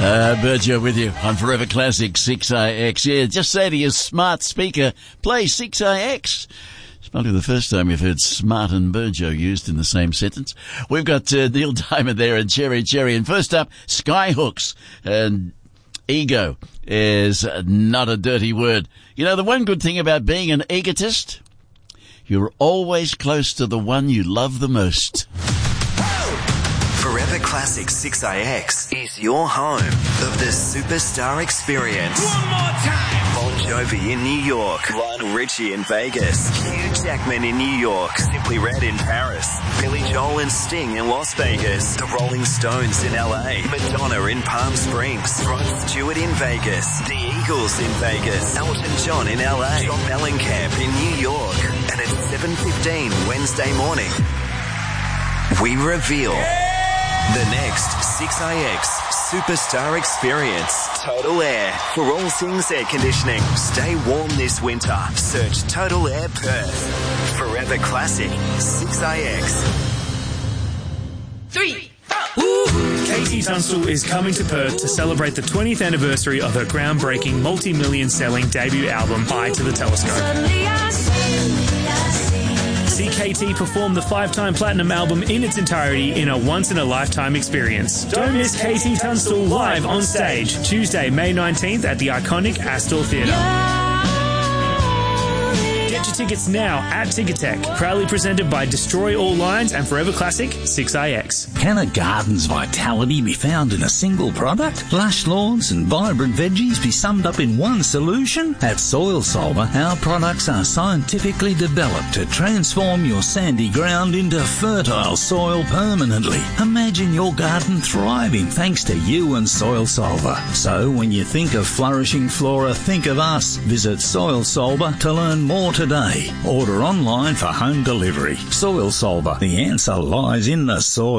Burjo with you on Forever Classic 6IX. Yeah, just say to your smart speaker, play 6IX. It's probably the first time you've heard smart and Burjo used in the same sentence. We've got Neil Diamond there and Cherry Cherry. And first up, Skyhooks. And ego is not a dirty word. You know, the one good thing about being an egotist, you're always close to the one you love the most. Forever Classic 6IX is your home of the Superstar Experience. One more time. Bon Jovi in New York, Lionel Richie in Vegas, Hugh Jackman in New York, Simply Red in Paris, Billy Joel and Sting in Las Vegas, the Rolling Stones in LA, Madonna in Palm Springs, Rod Stewart in Vegas, the Eagles in Vegas, Elton John in LA, John Mellencamp in New York, and at 7:15 Wednesday morning, we reveal the next 6IX Superstar Experience. Total Air. For all things air conditioning, stay warm this winter. Search Total Air Perth. Forever Classic 6IX. 3, 4. KT Tunstall is coming to Perth to celebrate the 20th anniversary of her groundbreaking multi-million selling debut album, Eye to the Telescope. See KT perform the 5-time platinum album in its entirety in a once-in-a-lifetime experience. Don't miss KT Tunstall live on stage, Tuesday, May 19th at the iconic Astor Theatre. Get your tickets now at Ticketek, proudly presented by Destroy All Lines and Forever Classic 6IX. Can a garden's vitality be found in a single product? Lush lawns and vibrant veggies be summed up in one solution? At Soil Solver, our products are scientifically developed to transform your sandy ground into fertile soil permanently. Imagine your garden thriving thanks to you and Soil Solver. So when you think of flourishing flora, think of us. Visit Soil Solver to learn more today. Order online for home delivery. Soil Solver, the answer lies in the soil.